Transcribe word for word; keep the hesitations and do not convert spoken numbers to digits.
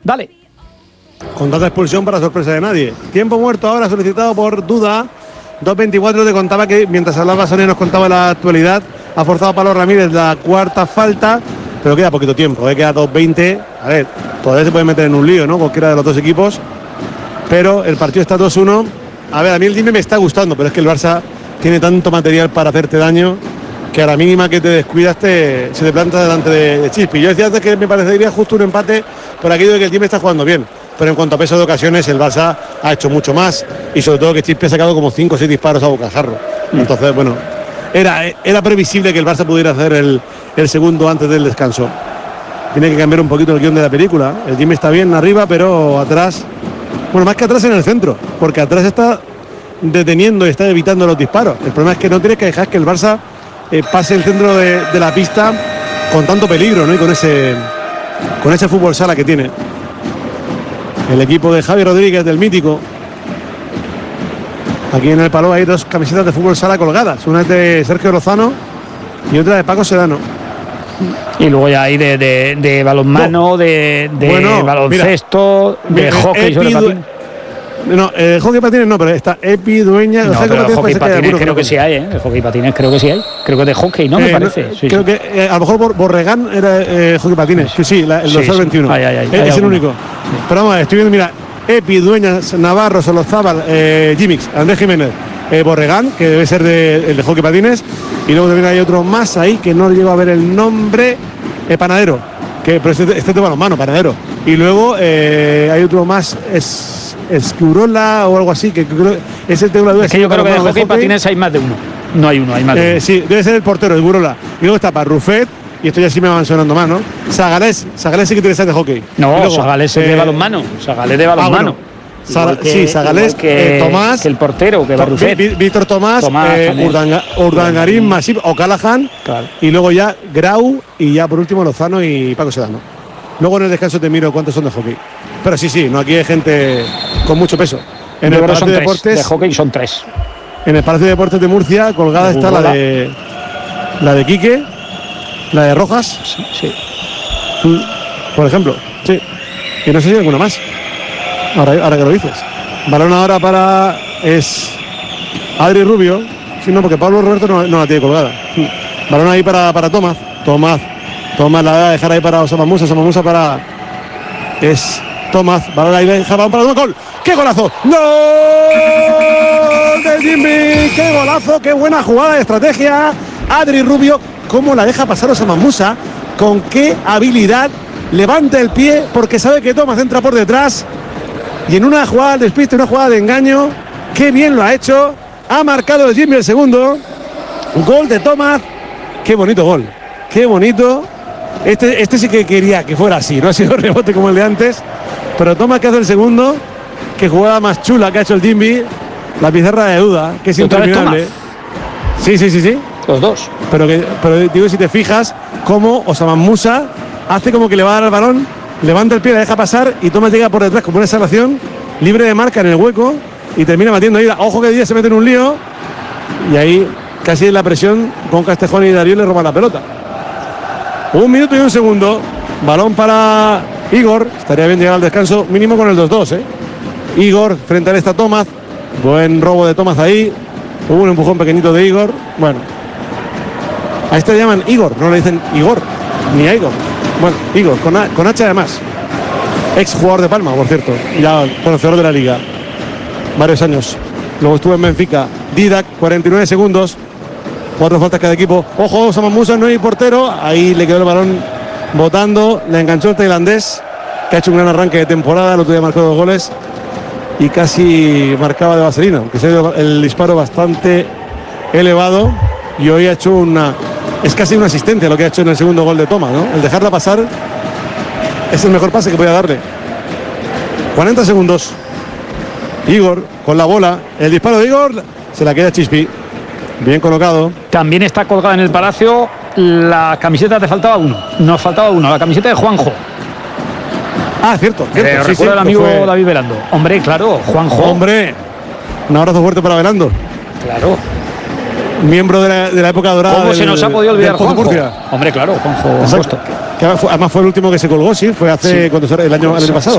Dale. Con tanta expulsión para sorpresa de nadie. Tiempo muerto ahora solicitado por Duda. dos veinticuatro. Te contaba que mientras hablaba Sonia nos contaba la actualidad. Ha forzado Pablo Ramírez la cuarta falta, pero queda poquito tiempo, ¿eh? Queda dos veinte. A ver, todavía se puede meter en un lío, ¿no? Cualquiera de los dos equipos. Pero el partido está dos uno. A ver, a mí el Jimmy me está gustando, pero es que el Barça tiene tanto material para hacerte daño que a la mínima que te descuidas te, se te planta delante de, de Chispi. Yo decía antes que me parecería justo un empate por aquello de que el Jimmy está jugando bien. Pero en cuanto a peso de ocasiones, el Barça ha hecho mucho más. Y sobre todo que Chispi ha sacado como cinco o seis disparos a bocajarro. Entonces, bueno, era, era previsible que el Barça pudiera hacer el, el segundo antes del descanso. Tiene que cambiar un poquito el guión de la película. El Jimmy está bien arriba, pero atrás... Bueno, más que atrás en el centro. Porque atrás está deteniendo y está evitando los disparos. El problema es que no tienes que dejar que el Barça eh, pase el centro de, de la pista con tanto peligro, ¿no? Y con ese, con ese fútbol sala que tiene el equipo de Javi Rodríguez, del mítico. Aquí en el Paló hay dos camisetas de fútbol sala colgadas. Una es de Sergio Lozano y otra de Paco Sedano. Y luego ya hay de, de, de balonmano, de, de bueno, baloncesto, mira, de hockey sobre patín. No, eh, hockey patines no, pero está Epi, Dueña. No, pero patines, hockey patines creo, creo que sí hay, ¿eh? El hockey patines creo que sí hay. Creo que de hockey, ¿no? Eh, me parece. No, sí, creo sí. que eh, a lo mejor Borregán era eh, hockey patines. Sí, sí, la, el dos mil veintiuno. Sí, sí. Ay, ay, ay, es hay el alguno. único. Sí. Pero vamos a ver, estoy viendo, mira, Epi, Dueñas, Navarro, Solozábal, eh, Jimix, Andrés Jiménez, eh, Borregán, que debe ser de, el de hockey patines. Y luego también hay otro más ahí que no llego a ver el nombre. Eh, Panadero, que pero este, este te va a los manos, Panadero. Y luego eh, hay otro más, es Escurola o algo así, que creo ese tengo la duda. Es que yo creo que de hockey, hockey patines hay más de uno. No hay uno, hay más de eh, uno. Sí, debe ser el portero, Escurola. Y luego está Parrufet, y esto ya sí me van sonando más, ¿no? Sagalés, Sagalés sí que tiene que ser de hockey. No, luego, Sagalés es eh, de balonmano. Sagalés de balonmano. Ah, bueno. Sal, que, sí, Sagalés, que, eh, Tomás, que el portero, que Barrufet, Víctor Tomás, Tomás eh, Urdanga, Urdangarín, Masip, O'Callaghan, claro. Y luego ya Grau y ya por último Lozano y Paco Sedano. Luego en el descanso te miro cuántos son de hockey. Pero sí, sí, no, aquí hay gente con mucho peso. En Yo el Palacio de Deportes de hockey son tres. En el Palacio de Deportes de Murcia colgada de está la de la de Quique, la de Rojas, sí, sí. Por ejemplo, sí. Y no sé si hay alguna más. Ahora, ahora que lo dices. Balón ahora para es Adri Rubio. Sí, no, porque Pablo Roberto no, no la tiene colgada. Balón ahí para, para Tomás. Tomás. Tomás la va a dejar ahí para Osama Musa. Osama Musa para. Es Tomás. Balón ahí deja balón para Tomás. ¡Gol! ¡Qué golazo! ¡Gol del Jimmy! ¡Qué golazo! ¡Qué buena jugada de estrategia! Adri Rubio. ¿Cómo la deja pasar Osama Musa? ¿Con qué habilidad? Levanta el pie porque sabe que Tomás entra por detrás. Y en una jugada de despiste, una jugada de engaño, qué bien lo ha hecho. Ha marcado el Jimmy el segundo. Gol de Tomás. Qué bonito gol. Qué bonito. Este, este sí que quería que fuera así. No ha sido rebote como el de antes. Pero Tomás que hace el segundo. Qué jugada más chula que ha hecho el Jimmy. La pizarra de duda, que es interminable. Sí, sí, sí, sí. Los dos. Pero, que, pero digo, si te fijas, cómo Osama Musa hace como que le va a dar el balón. Levanta el pie, la deja pasar y Tomás llega por detrás como una salvación, libre de marca en el hueco y termina batiendo ahí. Ojo que Díaz se mete en un lío y ahí casi en la presión con Castejón y Darío le roban la pelota. Un minuto y un segundo. Balón para Igor. Estaría bien llegar al descanso mínimo con el dos dos, ¿eh? Igor frente a esta Tomás. Buen robo de Tomás ahí. Hubo un empujón pequeñito de Igor. Bueno. A este le llaman Igor, no le dicen Igor ni a Igor. Bueno, Igor, con, a, con H además. Ex jugador de Palma, por cierto. Ya conocedor de la liga. Varios años. Luego estuvo en Benfica. Didac, cuarenta y nueve segundos. Cuatro faltas cada equipo. Ojo, Osama Musa, no hay portero. Ahí le quedó el balón botando. Le enganchó el tailandés, que ha hecho un gran arranque de temporada. El otro día marcó dos goles. Y casi marcaba de vaselina. Aunque se ha ido el disparo bastante elevado. Y hoy ha hecho una... Es casi una asistencia lo que ha hecho en el segundo gol de Tomás, ¿no? El dejarla pasar es el mejor pase que podía darle. cuarenta segundos. Igor con la bola. El disparo de Igor se la queda Chispi. Bien colocado. También está colgada en el Palacio la camiseta, te faltaba uno. Nos faltaba uno, la camiseta de Juanjo. Ah, cierto. cierto. Eh, sí, recuerda sí, el amigo fue... David Velando. Hombre, claro, Juanjo. Hombre, un abrazo fuerte para Velando. Claro. Miembro de la, de la época dorada. ¿Cómo del, se nos ha podido olvidar Juanjo? Murcia. Hombre, claro, Juanjo. Que además fue el último que se colgó, sí, fue hace sí. cuando el año, el año pasado.